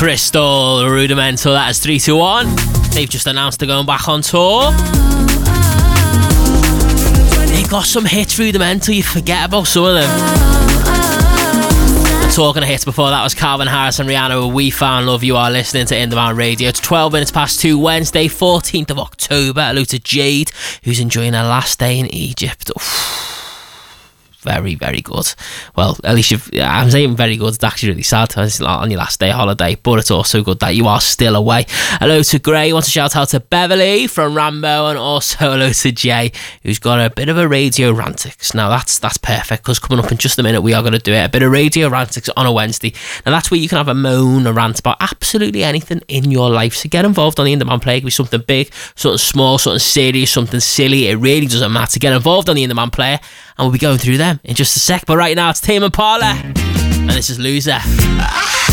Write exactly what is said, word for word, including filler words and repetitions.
Crystal, Rudimental, that is three two one. They've just announced they're going back on tour. They've got some hits, Rudimental, you forget about some of them. And talking of hits before that was Calvin Harris and Rihanna with We Found Love. You are listening to In Demand Radio. It's twelve minutes past two, Wednesday, fourteenth of October. Hello to Jade, who's enjoying her last day in Egypt. Oof. Very, very good. Well, at least you've, I'm saying very good. It's actually really sad. It's not on your last day holiday, but it's also good that you are still away. Hello to Gray. Want to shout out to Beverly from Rambo, and also hello to Jay, who's got a bit of a radio rantics. Now that's that's perfect, because coming up in just a minute we are going to do it. A bit of radio rantics on a Wednesday. Now that's where you can have a moan, a rant about absolutely anything in your life. So get involved on the In Demand Play. It could be something big, something small, something serious, something silly. It really doesn't matter. Get involved on the In Demand Player, and we'll be going through them in just a sec. But right now it's Tame Impala, and this is Loser.